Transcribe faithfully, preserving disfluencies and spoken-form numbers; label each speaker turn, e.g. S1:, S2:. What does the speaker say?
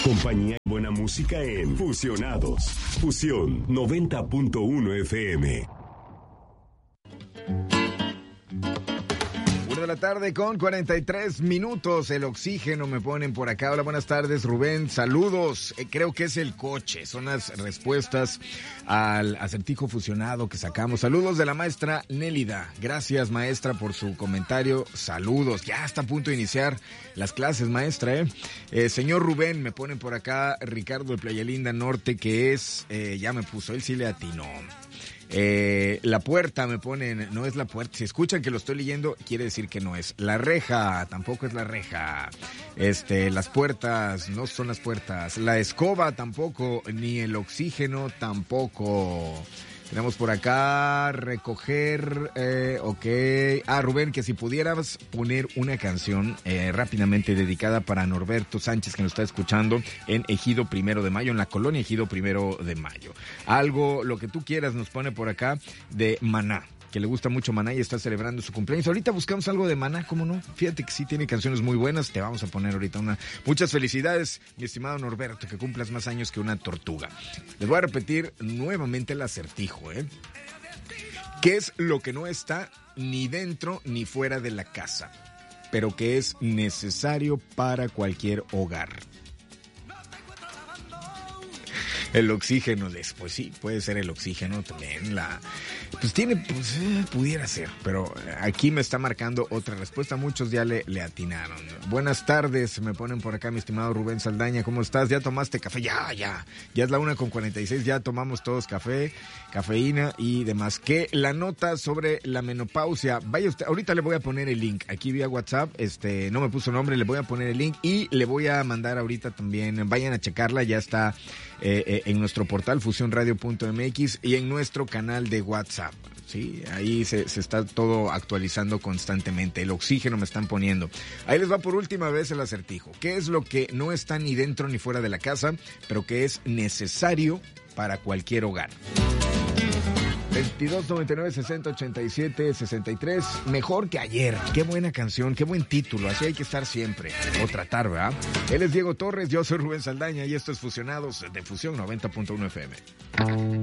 S1: Compañía y buena música en Fusionados. Fusión noventa punto uno F M.
S2: De la tarde con cuarenta y tres minutos, el oxígeno me ponen por acá. Hola, buenas tardes, Rubén, saludos. Eh, creo que es el coche, son las respuestas al acertijo fusionado que sacamos. Saludos de la maestra Nélida, gracias maestra por su comentario, saludos. Ya está a punto de iniciar las clases, maestra, ¿eh? eh señor Rubén, me ponen por acá Ricardo de Playa Linda Norte, que es, eh, ya me puso, él sí le atinó. Eh, la puerta me ponen, no es la puerta. Si escuchan que lo estoy leyendo, quiere decir que no es. La reja, tampoco es la reja. Este, las puertas, no son las puertas. La escoba tampoco, ni el oxígeno tampoco. Tenemos por acá recoger, eh, ok. Ah, Rubén, que si pudieras poner una canción eh, rápidamente dedicada para Norberto Sánchez, que nos está escuchando en Ejido Primero de Mayo, en la colonia Ejido Primero de Mayo. Algo, lo que tú quieras, nos pone por acá de Maná, que le gusta mucho Maná y está celebrando su cumpleaños. Ahorita buscamos algo de Maná, ¿cómo no? Fíjate que sí tiene canciones muy buenas, te vamos a poner ahorita una. Muchas felicidades, mi estimado Norberto, que cumplas más años que una tortuga. Les voy a repetir nuevamente el acertijo, ¿eh? ¿Qué es lo que no está ni dentro ni fuera de la casa, pero que es necesario para cualquier hogar? El oxígeno, pues sí, puede ser el oxígeno también, la... Pues tiene, pues eh, pudiera ser, pero aquí me está marcando otra respuesta, muchos ya le, le atinaron. Buenas tardes, me ponen por acá mi estimado Rubén Saldaña, ¿cómo estás? ¿Ya tomaste café? Ya, ya, ya es la una con cuarenta y seis, ya tomamos todos café, cafeína y demás. ¿Qué? La nota sobre la menopausia, vaya usted, ahorita le voy a poner el link, aquí vía WhatsApp, este, no me puso nombre, le voy a poner el link y le voy a mandar ahorita también, vayan a checarla, ya está... Eh, eh, en nuestro portal fusión radio punto m x y en nuestro canal de WhatsApp, ¿sí? Ahí se, se está todo actualizando constantemente. El oxígeno me están poniendo. Ahí les va por última vez el acertijo. ¿Qué es lo que no está ni dentro ni fuera de la casa, pero que es necesario para cualquier hogar? veintidós noventa y nueve sesenta ochenta y siete sesenta y tres. Mejor que ayer. Qué buena canción, qué buen título. Así hay que estar siempre. O tratar, ¿verdad? Él es Diego Torres, yo soy Rubén Saldaña y esto es Fusionados de Fusión noventa punto uno F M.